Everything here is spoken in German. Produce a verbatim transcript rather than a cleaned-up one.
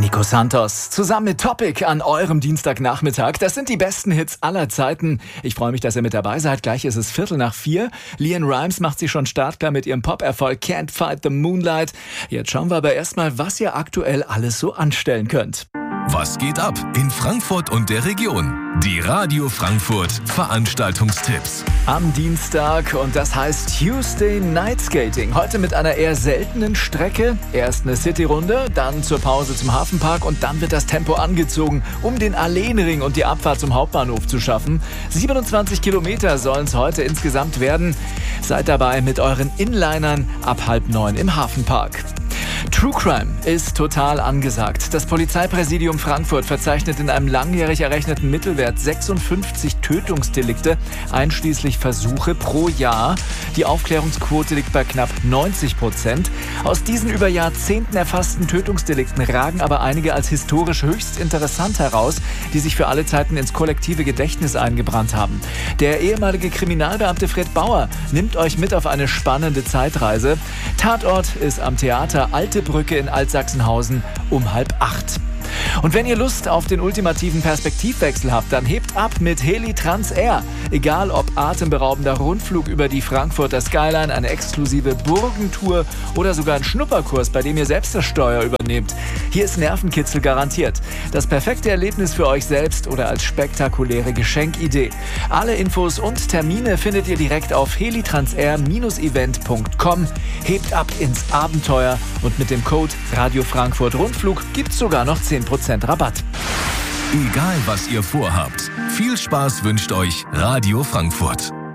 Nico Santos, zusammen mit Topic an eurem Dienstagnachmittag. Das sind die besten Hits aller Zeiten. Ich freue mich, dass ihr mit dabei seid. Gleich ist es Viertel nach vier. LeAnn Rimes macht sich schon startklar mit ihrem Pop-Erfolg Can't Fight the Moonlight. Jetzt schauen wir aber erstmal, was ihr aktuell alles so anstellen könnt. Was geht ab in Frankfurt und der Region? Die Radio Frankfurt Veranstaltungstipps. Am Dienstag, und das heißt Tuesday Night Skating. Heute mit einer eher seltenen Strecke. Erst eine City-Runde, dann zur Pause zum Hafenpark und dann wird das Tempo angezogen, um den Alleenring und die Abfahrt zum Hauptbahnhof zu schaffen. siebenundzwanzig Kilometer sollen es heute insgesamt werden. Seid dabei mit euren Inlinern ab halb neun im Hafenpark. True Crime ist total angesagt. Das Polizeipräsidium Frankfurt verzeichnet in einem langjährig errechneten Mittelwert sechsundfünfzig Tötungsdelikte, einschließlich Versuche pro Jahr. Die Aufklärungsquote liegt bei knapp neunzig Prozent. Aus diesen über Jahrzehnten erfassten Tötungsdelikten ragen aber einige als historisch höchst interessant heraus, die sich für alle Zeiten ins kollektive Gedächtnis eingebrannt haben. Der ehemalige Kriminalbeamte Fred Bauer nimmt euch mit auf eine spannende Zeitreise. Tatort ist am Theater Alte Brücke in Altsachsenhausen um halb acht. Und wenn ihr Lust auf den ultimativen Perspektivwechsel habt, dann hebt ab mit Heli Trans Air. Egal ob atemberaubender Rundflug über die Frankfurter Skyline, eine exklusive Burgentour oder sogar ein Schnupperkurs, bei dem ihr selbst das Steuer übernehmt. Hier ist Nervenkitzel garantiert. Das perfekte Erlebnis für euch selbst oder als spektakuläre Geschenkidee. Alle Infos und Termine findet ihr direkt auf helitransair Bindestrich event Punkt com. Hebt ab ins Abenteuer und mit dem Code Radio Frankfurt Rundflug gibt's sogar noch zehn Prozent Rabatt. Egal was ihr vorhabt, viel Spaß wünscht euch Radio Frankfurt.